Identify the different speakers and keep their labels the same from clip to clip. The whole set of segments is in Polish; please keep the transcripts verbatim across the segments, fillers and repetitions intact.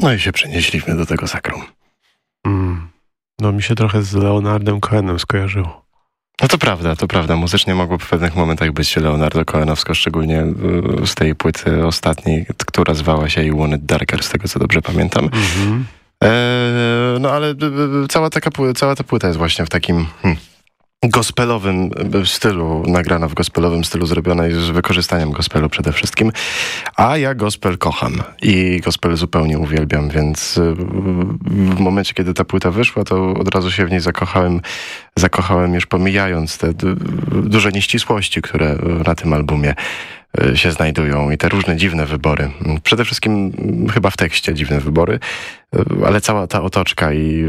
Speaker 1: No i się przenieśliśmy do tego sakrum.
Speaker 2: Mm. No mi się trochę z Leonardem Cohenem skojarzyło.
Speaker 1: No to prawda, to prawda. Muzycznie mogło w pewnych momentach być Leonardo Cohenowsko, szczególnie z tej płyty ostatniej, która zwała się I Want It Darker, z tego co dobrze pamiętam. Mm-hmm. E, no ale cała, taka, cała ta płyta jest właśnie w takim hmm, gospelowym stylu, nagrana w gospelowym stylu, zrobiona z wykorzystaniem gospelu przede wszystkim. A ja gospel kocham i gospel zupełnie uwielbiam, więc w momencie, kiedy ta płyta wyszła, to od razu się w niej zakochałem, zakochałem już pomijając te duże nieścisłości, które na tym albumie się znajdują i te różne dziwne wybory. Przede wszystkim chyba w tekście dziwne wybory, ale cała ta otoczka i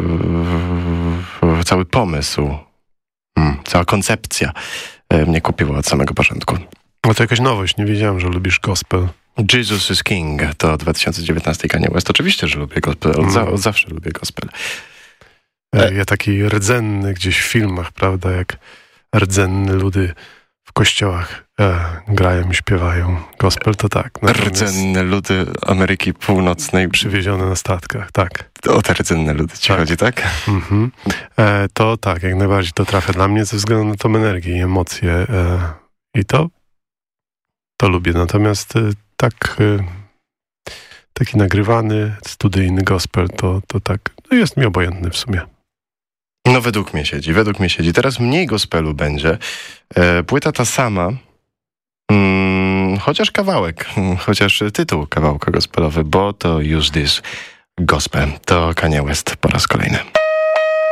Speaker 1: cały pomysł, Hmm, cała koncepcja mnie kupiła od samego początku.
Speaker 2: No to jakaś nowość, nie wiedziałem, że lubisz gospel.
Speaker 1: Jesus is King to dwa tysiące dziewiętnasty Kanye West. Oczywiście, że lubię gospel, od, za, od zawsze lubię gospel.
Speaker 2: E, ja taki rdzenny gdzieś w filmach, prawda, jak rdzenny ludy w kościołach e, grają i śpiewają. Gospel to tak.
Speaker 1: Rdzenne ludy Ameryki Północnej.
Speaker 2: Przywiezione na statkach, tak.
Speaker 1: O te rdzenne ludy ci
Speaker 2: tak.
Speaker 1: chodzi, tak?
Speaker 2: Mm-hmm. E, to tak, jak najbardziej to trafia dla mnie ze względu na tą energię i emocje. E, I to to lubię. Natomiast e, tak e, taki nagrywany, studyjny gospel, to, to tak no jest mi obojętny w sumie.
Speaker 1: No według mnie siedzi, według mnie siedzi. Teraz mniej gospelu będzie. E, płyta ta sama, mm, chociaż kawałek, chociaż tytuł kawałka gospelowy, bo to Use This Gospel. To Kanye West po raz kolejny.